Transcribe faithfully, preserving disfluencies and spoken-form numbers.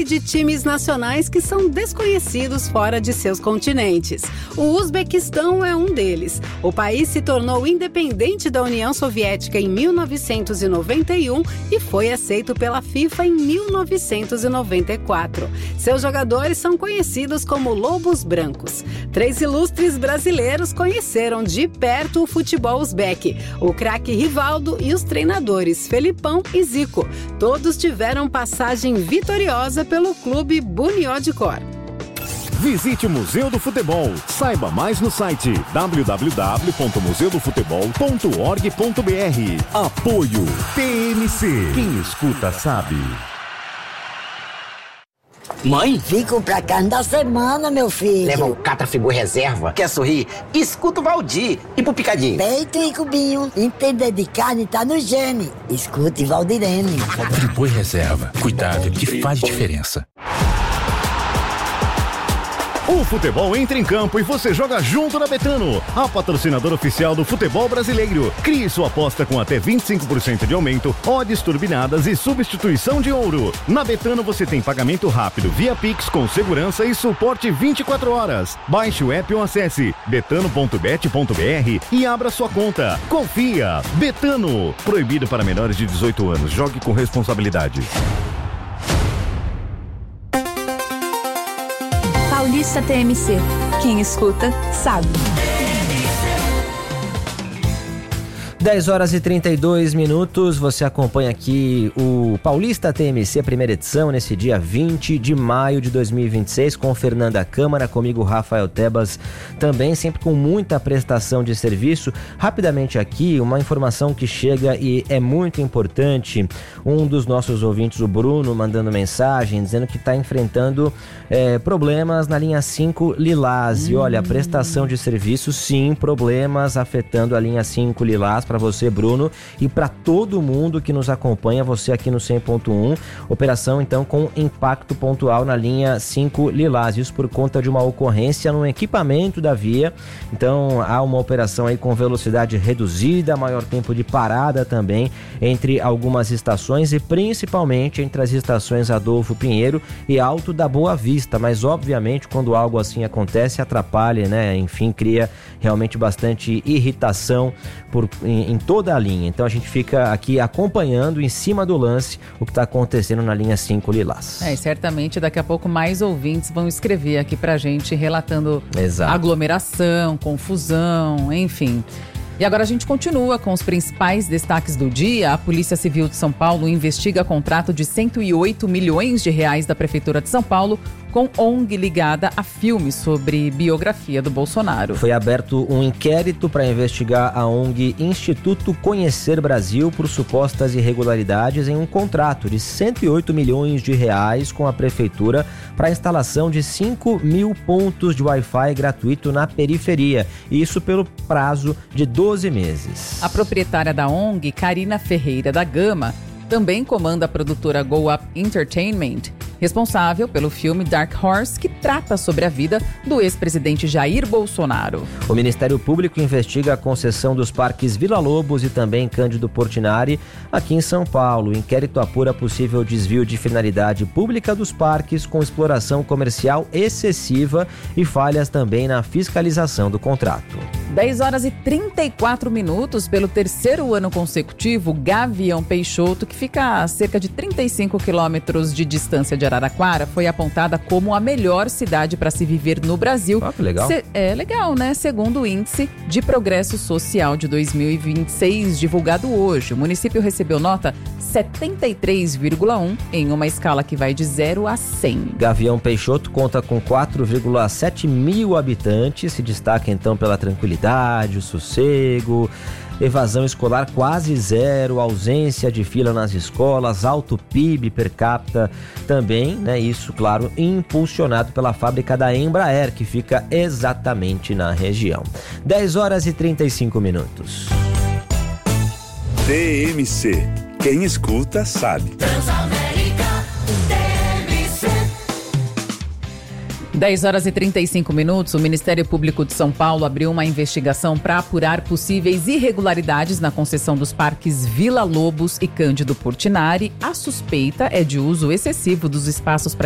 de times nacionais que são desconhecidos fora de seus continentes. O Uzbequistão é um deles. O país se tornou independente da União Soviética em mil novecentos e noventa e um e foi aceito pela FIFA em mil novecentos e noventa e quatro. Seus jogadores são conhecidos como Lobos Brancos. Três ilustres brasileiros conheceram de perto o futebol uzbeque, o craque Rivaldo e os treinadores Felipão e Zico. Todos tiveram passagem vitoriosa pelo clube Bunyodkor. Visite o Museu do Futebol. Saiba mais no site w w w ponto museu do futebol ponto org ponto b r. Apoio T M C. Quem escuta sabe. Mãe? Fico pra carne da semana, meu filho. Leva um Catrafigu reserva. Quer sorrir? Escuta o Valdir. E pro picadinho? Peito e cubinho. Entender de carne tá no gene. Escute Valdirene. Friboi reserva. Cuidado que faz diferença. O futebol entra em campo e você joga junto na Betano, a patrocinadora oficial do futebol brasileiro. Crie sua aposta com até vinte e cinco por cento de aumento, odds turbinadas e substituição de ouro. Na Betano você tem pagamento rápido via Pix com segurança e suporte vinte e quatro horas. Baixe o app ou acesse betano ponto bet ponto b r e abra sua conta. Confia! Betano. Proibido para menores de dezoito anos. Jogue com responsabilidade. Paulista T M C. Quem escuta, sabe. dez horas e trinta e dois minutos, você acompanha aqui o Paulista T M C, primeira edição, nesse dia vinte de maio de dois mil e vinte e seis, com Fernanda Câmara, comigo Rafael Tebas, também sempre com muita prestação de serviço. Rapidamente aqui, uma informação que chega e é muito importante, um dos nossos ouvintes, o Bruno, mandando mensagem, dizendo que está enfrentando é, problemas na linha cinco Lilás, hum. e olha, a prestação de serviço, sim, problemas afetando a linha cinco Lilás, para você, Bruno, e para todo mundo que nos acompanha, você aqui no cem ponto um, operação então com impacto pontual na linha cinco Lilás, isso por conta de uma ocorrência no equipamento da via. Então há uma operação aí com velocidade reduzida, maior tempo de parada também entre algumas estações e principalmente entre as estações Adolfo Pinheiro e Alto da Boa Vista, mas obviamente quando algo assim acontece atrapalha, né, enfim, cria realmente bastante irritação por Em, em toda a linha. Então a gente fica aqui acompanhando em cima do lance o que está acontecendo na linha cinco Lilás. É, e certamente daqui a pouco mais ouvintes vão escrever aqui pra gente relatando Exato. aglomeração, confusão, enfim. E agora a gente continua com os principais destaques do dia. A Polícia Civil de São Paulo investiga contrato de cento e oito milhões de reais da Prefeitura de São Paulo com O N G ligada a filmes sobre biografia do Bolsonaro. Foi aberto um inquérito para investigar a O N G Instituto Conhecer Brasil por supostas irregularidades em um contrato de cento e oito milhões de reais com a Prefeitura para a instalação de cinco mil pontos de Wi-Fi gratuito na periferia. Isso pelo prazo de doze meses. A proprietária da O N G, Karina Ferreira da Gama, também comanda a produtora Go Up Entertainment, responsável pelo filme Dark Horse, que trata sobre a vida do ex-presidente Jair Bolsonaro. O Ministério Público investiga a concessão dos parques Vila Lobos e também Cândido Portinari aqui em São Paulo. O inquérito apura possível desvio de finalidade pública dos parques com exploração comercial excessiva e falhas também na fiscalização do contrato. dez horas e trinta e quatro minutos, pelo terceiro ano consecutivo, Gavião Peixoto, que fica a cerca de trinta e cinco quilômetros de distância de Araraquara, foi apontada como a melhor cidade para se viver no Brasil. Ah, que legal. Se- é legal, né? Segundo o Índice de Progresso Social de dois mil e vinte e seis, divulgado hoje. O município recebeu nota setenta e três vírgula um em uma escala que vai de zero a cem. Gavião Peixoto conta com quatro vírgula sete mil habitantes, se destaca então pela tranquilidade, o sossego, evasão escolar quase zero, ausência de fila nas escolas, alto P I B per capita também, né? Isso, claro, impulsionado pela fábrica da Embraer, que fica exatamente na região. dez horas e trinta e cinco minutos. T M C. Quem escuta sabe. dez horas e trinta e cinco minutos, o Ministério Público de São Paulo abriu uma investigação para apurar possíveis irregularidades na concessão dos parques Vila Lobos e Cândido Portinari. A suspeita é de uso excessivo dos espaços para